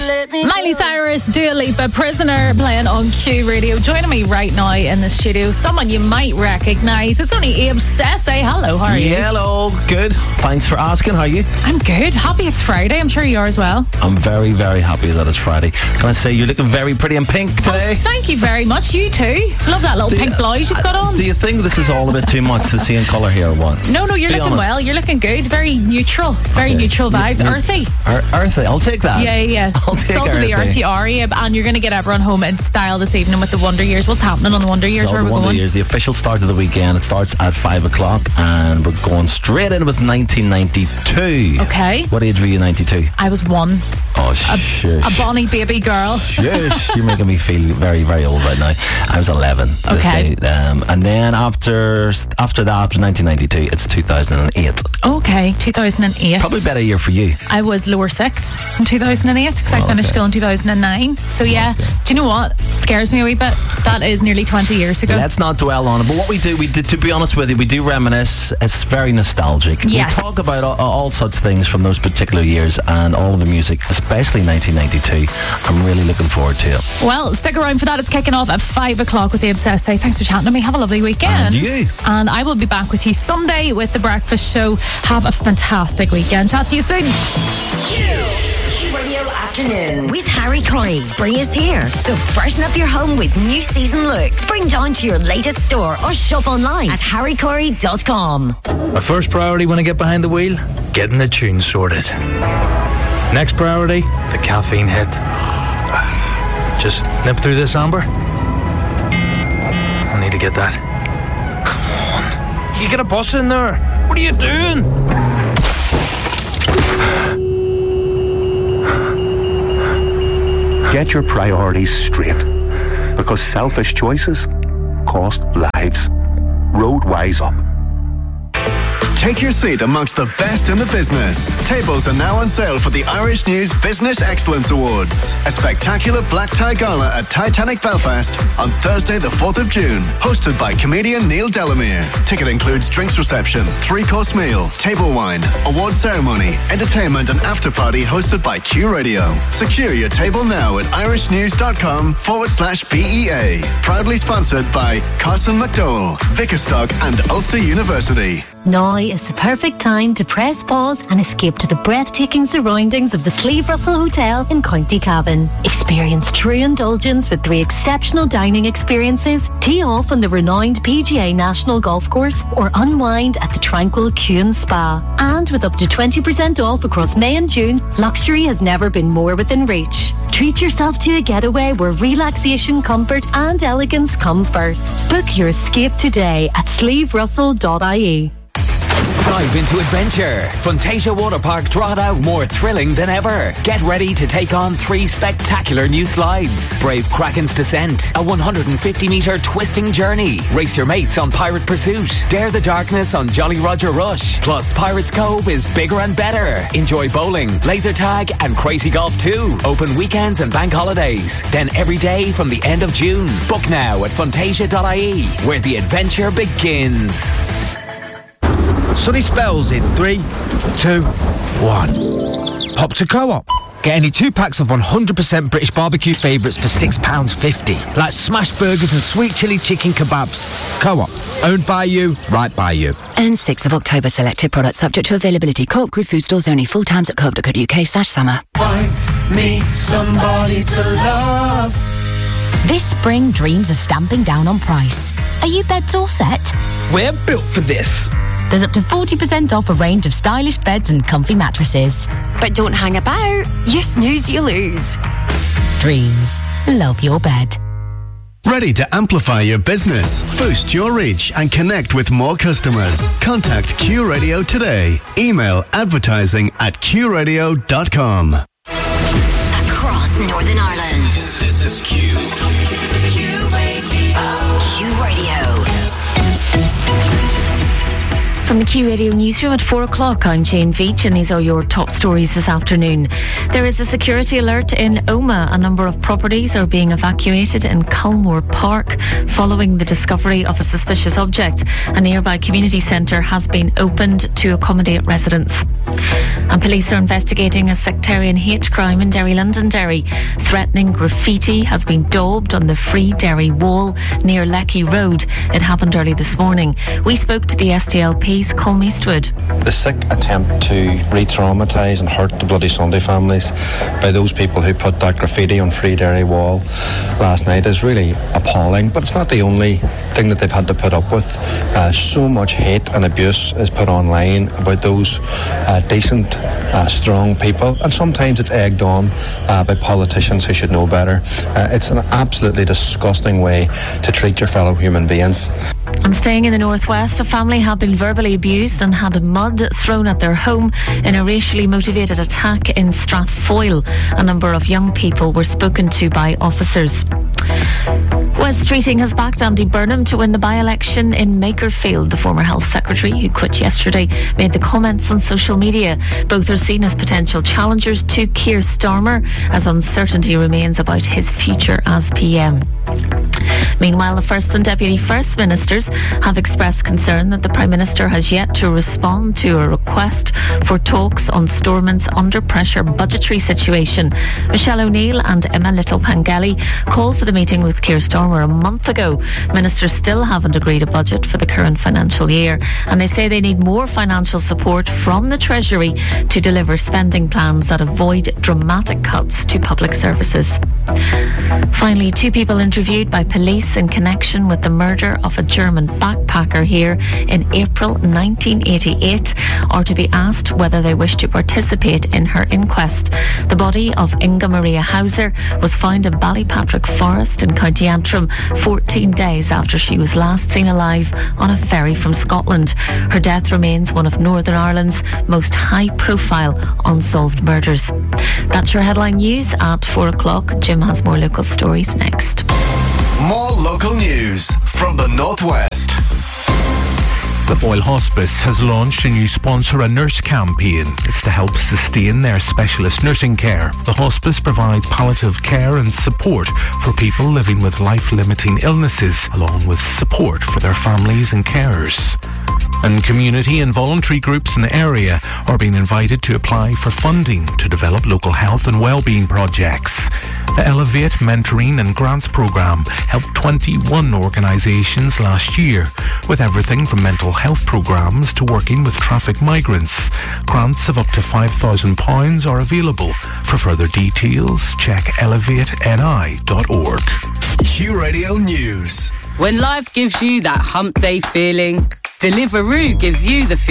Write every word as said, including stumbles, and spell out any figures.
let me Miley Cyrus, Dua Lipa, Prisoner playing on Q Radio. Joining me right now in the studio, someone you might recognise. It's only Abe Sess. Say hello, how are you? Hello, good. Thanks for asking. How are you? I'm good. Happy it's Friday. I'm sure you are as well. I'm very, very happy that it's Friday. Can I say you're looking very pretty in pink today? Oh, thank you very much. You too. Love that little Do pink you- blouse you've got on. Do you think this is all a bit too much, the same colour here or what? No, no, you're Be looking honest. well. You're looking good. Very neutral. Very Okay. neutral vibes. You- you- Earthy. Ear- earthy, I'll take that. Yeah, yeah. I'll take Salt of the earthy. earth you are, Abe. And you're going to get everyone home in style this evening with the Wonder Years. What's happening on the Wonder Years? So Where are the we Wonder going? Years, the official start of the weekend. It starts at five o'clock, and we're going straight in with nineteen ninety-two. Okay. What age were you? ninety-two. I was one. Oh, shush. A bonny baby girl. Shush, you're making me feel very, very old right now. I was eleven this Okay. day. Um, and then after after that, after nineteen ninety-two, it's two thousand eight. Okay, two thousand eight. Probably a better year for you. I was lower sixth in two thousand eight because I Oh, finished okay. school in two thousand nine. So yeah, Okay. do you know what? Scares me a wee bit. That is nearly twenty years ago. Let's not dwell on it. But what we do, we did, to be honest with you, we do reminisce. It's very nostalgic. Yes. We talk about all, all such things from those particular years and all of the music, especially nineteen ninety-two. I'm really looking forward to it. Well, stick around for that. It's kicking off at five o'clock with the Obsessed. Say thanks for chatting to me. Have a lovely weekend. And you. And I will be back with you Sunday with The Breakfast Show. Have a fantastic weekend. Chat to you soon. Q Radio Afternoon with Harry Curry. Spring is here, so freshen up your home with new season looks. Spring down to your latest store or shop online at harry curry dot com. My first priority when I get behind the wheel, getting the tune sorted. Next priority, the caffeine hit. Just nip through this, Amber. I need to get that. Come on. You get a bus in there. What are you doing? Get your priorities straight, because selfish choices cost lives. Roadwise Up. Take your seat amongst the best in the business. Tables are now on sale for the Irish News Business Excellence Awards, a spectacular black tie gala at Titanic Belfast on Thursday the fourth of June, hosted by comedian Neil Delamere. Ticket includes drinks reception, three-course meal, table wine, award ceremony, entertainment and after-party hosted by Q Radio. Secure your table now at irishnews.com forward slash BEA. Proudly sponsored by Carson McDowell, Vickerstock and Ulster University. Now is the perfect time to press pause and escape to the breathtaking surroundings of the Slieve Russell Hotel in County Cavan. Experience true indulgence with three exceptional dining experiences, tee off on the renowned P G A National Golf Course, or unwind at the tranquil Kew Spa. And with up to twenty percent off across May and June, luxury has never been more within reach. Treat yourself to a getaway where relaxation, comfort and elegance come first. Book your escape today at sleeve russell dot I E. Dive into adventure. Fantasia Water Park Drogheda, more thrilling than ever. Get ready to take on three spectacular new slides. Brave Kraken's Descent, a one hundred fifty metre twisting journey. Race your mates on Pirate Pursuit. Dare the darkness on Jolly Roger Rush. Plus, Pirates Cove is bigger and better. Enjoy bowling, laser tag and crazy golf too. Open weekends and bank holidays. Then every day from the end of June. Book now at fantasia dot I E, where the adventure begins. Sunny spells in three, two, one. Hop to Co-op. Get any two packs of one hundred percent British barbecue favourites for six pounds fifty. Like smash burgers and sweet chilli chicken kebabs. Co-op. Owned by you, right by you. And sixth of October, selected products subject to availability. Co-op Group food stores only. Full times at co op dot co dot uk slash summer. Find me somebody to love. This spring, dreams are stamping down on price. Are you beds all set? We're built for this. There's up to forty percent off a range of stylish beds and comfy mattresses. But don't hang about. You snooze, you lose. Dreams. Love your bed. Ready to amplify your business, boost your reach and connect with more customers? Contact Q Radio today. Email advertising at q radio dot com. Across Northern Ireland. This is Q. Q Radio. Q Radio. From the Q Radio Newsroom at four o'clock, I'm Jane Veach, and these are your top stories this afternoon. There is a security alert in Omagh. A number of properties are being evacuated in Culmore Park following the discovery of a suspicious object. A nearby community centre has been opened to accommodate residents. And police are investigating a sectarian hate crime in Derry, Londonderry. Threatening graffiti has been daubed on the Free Derry Wall near Lecky Road. It happened early this morning. We spoke to the S D L P's Colm Eastwood. The sick attempt to re-traumatise and hurt the Bloody Sunday families by those people who put that graffiti on Free Derry Wall last night is really appalling, but it's not the only thing that they've had to put up with. Uh, so much hate and abuse is put online about those uh, decent, uh, strong people, and sometimes it's egged on uh, by politicians who should know better. Uh, it's an absolutely disgusting way to treat your fellow human beings. And staying in the northwest, a family have been verbally abused and had mud thrown at their home in a racially motivated attack in Strathfoyle. A number of young people were spoken to by officers. West Streeting has backed Andy Burnham to win the by-election in Makerfield. The former health secretary, who quit yesterday, made the comments on social media. Both are seen as potential challengers to Keir Starmer, as uncertainty remains about his future as P M. Meanwhile, the First and Deputy First Ministers have expressed concern that the Prime Minister has yet to respond to a request for talks on Stormont's under-pressure budgetary situation. Michelle O'Neill and Emma Little-Pengelly called for the meeting with Keir Starmer a month ago. Ministers still haven't agreed a budget for the current financial year, and they say they need more financial support from the Treasury to deliver spending plans that avoid dramatic cuts to public services. Finally, two people interviewed by police in connection with the murder of a German backpacker here in April nineteen eighty-eight are to be asked whether they wish to participate in her inquest. The body of Inga Maria Hauser was found in Ballypatrick Forest in County Antrim fourteen days after she was last seen alive on a ferry from Scotland. Her death remains one of Northern Ireland's most high-profile unsolved murders. That's your headline news at four o'clock. Jim has more local stories next. More local news from the Northwest. The Foyle Hospice has launched a new Sponsor a Nurse campaign. It's to help sustain their specialist nursing care. The hospice provides palliative care and support for people living with life-limiting illnesses, along with support for their families and carers. And community and voluntary groups in the area are being invited to apply for funding to develop local health and wellbeing projects. The Elevate Mentoring and Grants Programme helped twenty-one organisations last year, with everything from mental health programmes to working with traffic migrants. Grants of up to five thousand pounds are available. For further details, check elevate n i dot org. Q Radio News. When life gives you that hump day feeling, Deliveroo gives you the feeling.